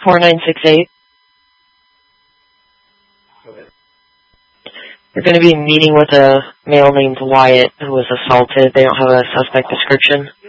4968. Okay. We're going to be meeting with a male named Wyatt who was assaulted. They don't have a suspect description.